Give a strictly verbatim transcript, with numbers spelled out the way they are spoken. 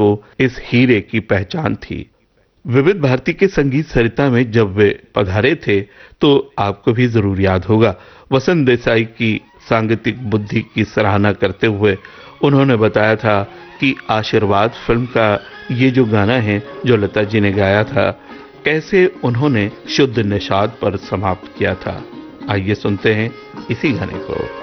को इस हीरे की पहचान थी। विविध भारती के संगीत सरिता में जब वे पधारे थे तो आपको भी जरूर याद होगा, वसंत देसाई की सांगीतिक बुद्धि की सराहना करते हुए उन्होंने बताया था कि आशीर्वाद फिल्म का ये जो गाना है जो लता जी ने गाया था, कैसे उन्होंने शुद्ध निषाद पर समाप्त किया था। आइए सुनते हैं इसी गाने को।